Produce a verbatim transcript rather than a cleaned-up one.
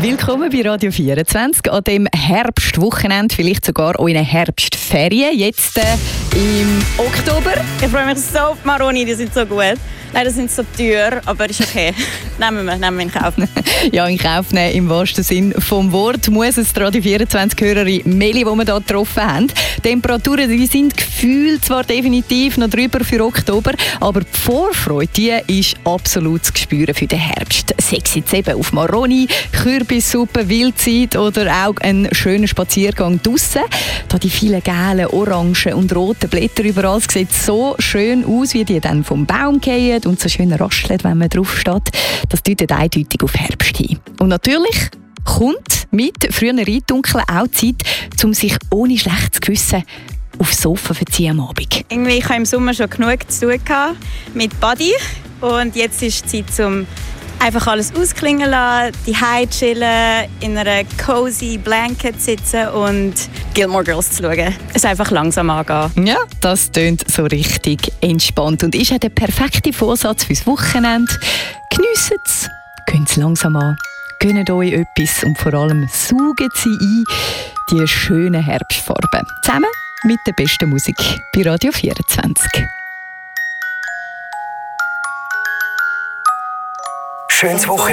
Willkommen bei Radio vierundzwanzig an dem Herbstwochenende, vielleicht sogar auch in einer Herbstferien, jetzt äh, im Oktober. Ich freue mich so auf Maroni, die sind so gut. Leider sind sie so teuer, aber ist okay. Nehmen wir, nehmen wir in Kauf. Ja, in Kauf nehmen im wahrsten Sinn vom Wort muss es die Radio vierundzwanzig-Hörerin Meli, die wir hier getroffen haben. Die Temperaturen die sind gefühlt zwar definitiv noch drüber für Oktober, aber die Vorfreude die ist absolut zu spüren für den Herbst. Sei es jetzt eben auf Maroni, Kürbissuppe, Wildzeit oder auch einen schönen Spaziergang draussen. Da die vielen gelben, orangen und roten Blätter überall, es sieht so schön aus, wie die dann vom Baum fallen und so schön raschelt, wenn man drauf steht. Das deutet eindeutig auf Herbst hin. Und natürlich kommt mit früher Eindunkeln auch Zeit, um sich ohne schlechtes Gewissen aufs Sofa zu verziehen am Abend. Irgendwie, ich habe im Sommer schon genug zu tun gehabt mit Body und jetzt ist die Zeit, um einfach alles ausklingen lassen, die Hause chillen, in einer cozy Blanket sitzen und Gilmore Girls zu schauen. Es einfach langsam angehen. Ja, das tönt so richtig entspannt und ist auch der perfekte Vorsatz fürs Wochenende. Geniessen es, gehen es langsam an, gönnt euch etwas und vor allem saugen sie ein, die schönen Herbstfarben. Zusammen mit der besten Musik bei Radio vierundzwanzig. Schönes Wochenende.